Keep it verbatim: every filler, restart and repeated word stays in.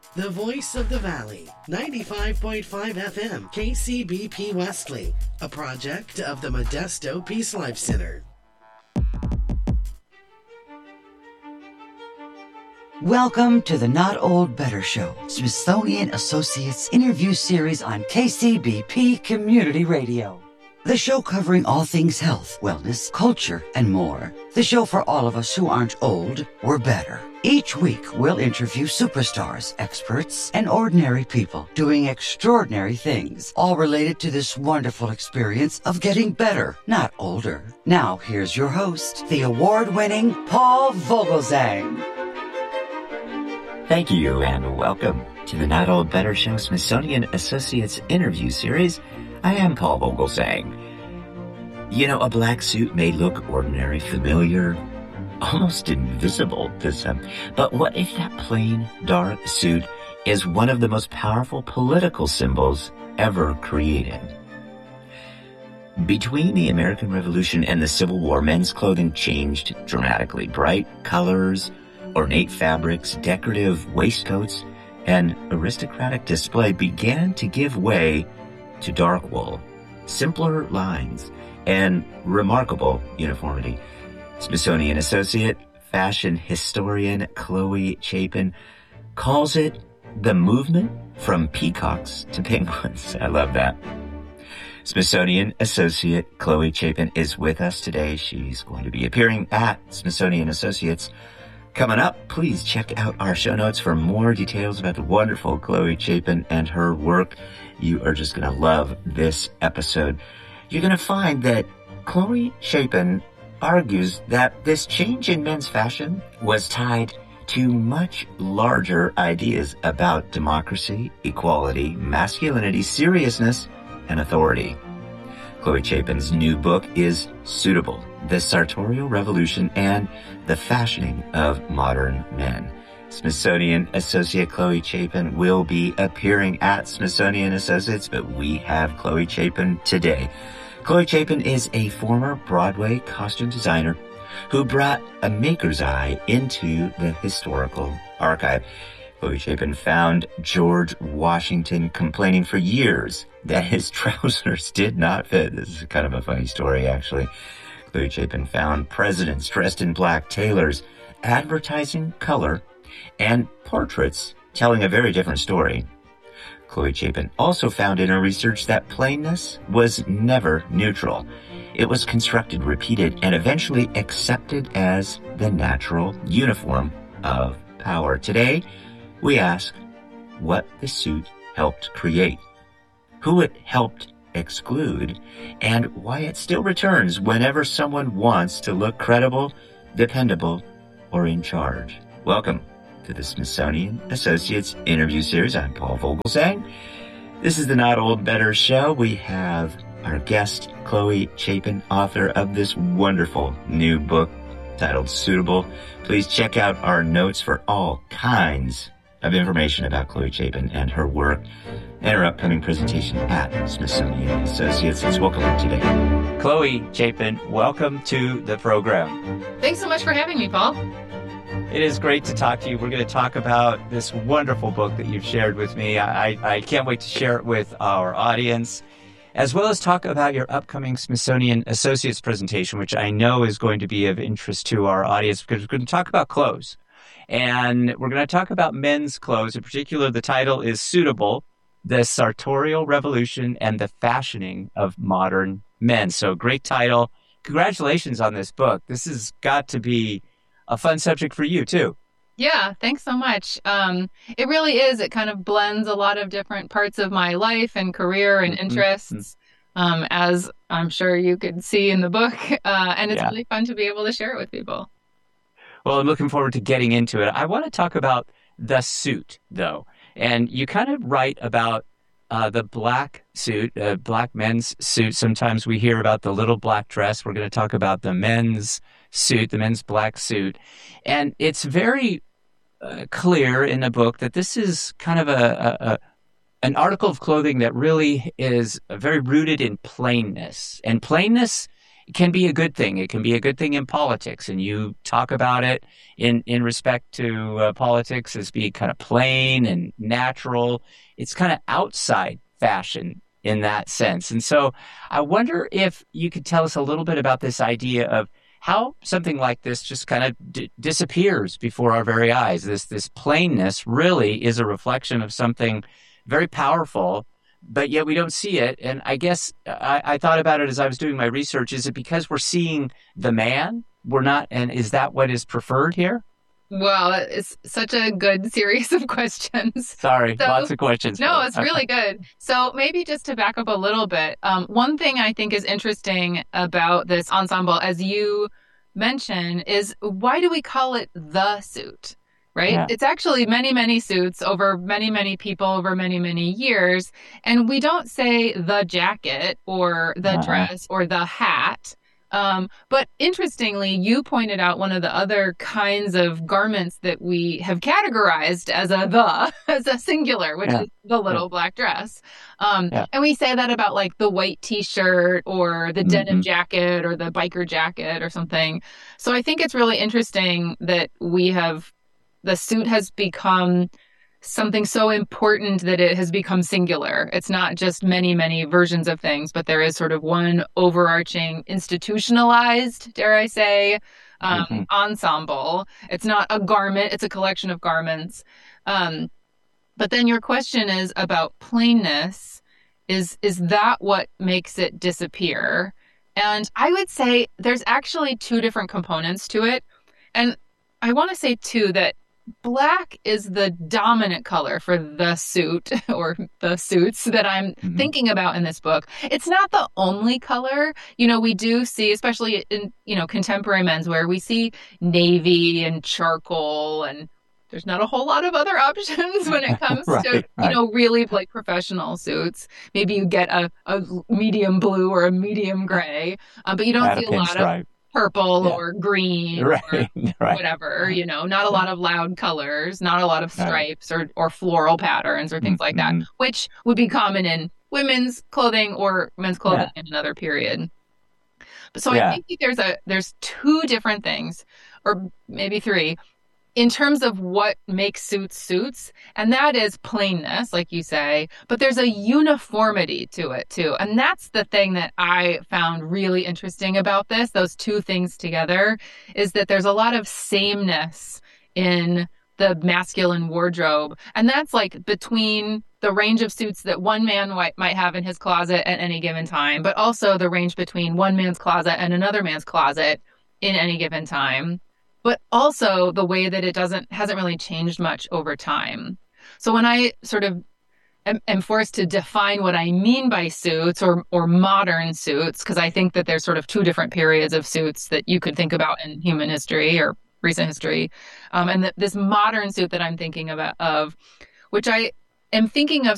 The voice of the Valley, ninety-five point five F M, K C B P Wesley, a project of the Modesto Peace Life Center. Welcome to the Not Old Better Show, Smithsonian Associates interview series on K C B P Community Radio. The show covering all things health, wellness, culture, and more. The show for all of us who aren't old, we're better. Each week, we'll interview superstars, experts, and ordinary people doing extraordinary things, all related to this wonderful experience of getting better, not older. Now, here's your host, the award-winning Paul Vogelzang. Thank you, and welcome to the Not Old Better Show Smithsonian Associates interview series. I am Paul Vogelzang. You know, a black suit may look ordinary, familiar, almost invisible to some. But what if that plain, dark suit is one of the most powerful political symbols ever created? Between the American Revolution and the Civil War, men's clothing changed dramatically. Bright colors, ornate fabrics, decorative waistcoats, and aristocratic display began to give way to dark wool, simpler lines, and remarkable uniformity. Smithsonian Associate fashion historian Chloe Chapin calls it the movement from peacocks to penguins. I love that. Smithsonian Associate Chloe Chapin is with us today. She's going to be appearing at Smithsonian Associates. Coming up, please check out our show notes for more details about the wonderful Chloe Chapin and her work. You are just going to love this episode. You're going to find that Chloe Chapin argues that this change in men's fashion was tied to much larger ideas about democracy, equality, masculinity, seriousness, and authority. Chloe Chapin's new book is Suitable: The Sartorial Revolution and the Fashioning of Modern Men. Smithsonian Associate Chloe Chapin will be appearing at Smithsonian Associates, but we have Chloe Chapin today. Chloe Chapin is a former Broadway costume designer who brought a maker's eye into the historical archive. Chloe Chapin found George Washington complaining for years that his trousers did not fit. This is kind of a funny story, actually. Chloe Chapin found presidents dressed in black tailors, advertising color, and portraits telling a very different story. Chloe Chapin also found in her research that plainness was never neutral. It was constructed, repeated, and eventually accepted as the natural uniform of power. Today, we ask what the suit helped create, who it helped exclude, and why it still returns whenever someone wants to look credible, dependable, or in charge. Welcome to the Smithsonian Associates interview series. I'm Paul Vogelzang. This is the Not Old Better Show. We have our guest, Chloe Chapin, author of this wonderful new book titled Suitable. Please check out our notes for all kinds of information about Chloe Chapin and her work and her upcoming presentation at Smithsonian Associates. Let's welcome her today. Chloe Chapin, welcome to the program. Thanks so much for having me, Paul. It is great to talk to you. We're going to talk about this wonderful book that you've shared with me. I, I can't wait to share it with our audience, as well as talk about your upcoming Smithsonian Associates presentation, which I know is going to be of interest to our audience, because we're going to talk about clothes. And we're going to talk about men's clothes. In particular, the title is Suitable: The Sartorial Revolution and the Fashioning of Modern Men. So great title. Congratulations on this book. This has got to be a fun subject for you, too. Yeah, thanks so much. Um, it really is. It kind of blends a lot of different parts of my life and career and interests, mm-hmm. um, as I'm sure you could see in the book. Uh, and it's yeah. really fun to be able to share it with people. Well, I'm looking forward to getting into it. I want to talk about the suit, though. And you kind of write about uh, the black suit, uh, black men's suit. Sometimes we hear about the little black dress. We're going to talk about the men's suit, the men's black suit. And it's very uh, clear in the book that this is kind of a, a, a an article of clothing that really is very rooted in plainness. And plainness can be a good thing. It can be a good thing in politics. And you talk about it in, in respect to uh, politics as being kind of plain and natural. It's kind of outside fashion in that sense. And so I wonder if you could tell us a little bit about this idea of how something like this just kind of d- disappears before our very eyes. This, this plainness really is a reflection of something very powerful, but yet we don't see it. And I guess I, I thought about it as I was doing my research. Is it because we're seeing the man? We're not, and is that what is preferred here? Well, it's such a good series of questions. Sorry, So- lots of questions. No, it's really good. So maybe just to back up a little bit, um, one thing I think is interesting about this ensemble, as you mentioned, is why do we call it the suit? Right? Yeah. It's actually many, many suits over many, many people over many, many years. And we don't say the jacket or the Uh-huh. dress or the hat. Um, but interestingly, you pointed out one of the other kinds of garments that we have categorized as a the, as a singular, which Yeah. is the little black dress. Um, Yeah. And we say that about like the white t-shirt or the denim Mhm. jacket or the biker jacket or something. So I think it's really interesting that we have, the suit has become something so important that it has become singular. It's not just many, many versions of things, but there is sort of one overarching institutionalized, dare I say, um, Mhm. ensemble. It's not a garment, it's a collection of garments. Um, but then your question is about plainness. Is, is that what makes it disappear? And I would say there's actually two different components to it. And I want to say, too, that black is the dominant color for the suit or the suits that I'm Mhm. thinking about in this book. It's not the only color. You know, we do see, especially in, you know, contemporary menswear, we see navy and charcoal, and there's not a whole lot of other options when it comes Right, to, you right. know, really like professional suits. Maybe you get a, a medium blue or a medium gray, um, but you don't Add a see a lot of pinstripe. purple Yeah. or green or Right, right. whatever, you know, not a lot of loud colors, not a lot of Right. stripes or, or floral patterns or things like that, Mhm. which would be common in women's clothing or men's clothing Yeah. in another period. But so Yeah. I think that there's a there's two different things, or maybe three, in terms of what makes suits suits, and that is plainness, like you say, but there's a uniformity to it too. And that's the thing that I found really interesting about this, those two things together, is that there's a lot of sameness in the masculine wardrobe. And that's like between the range of suits that one man might might have in his closet at any given time, but also the range between one man's closet and another man's closet in any given time. But also the way that it doesn't hasn't really changed much over time. So when I sort of am, am forced to define what I mean by suits or or modern suits, because I think that there's sort of two different periods of suits that you could think about in human history or recent history, um, and th- this modern suit that I'm thinking about of, which I am thinking of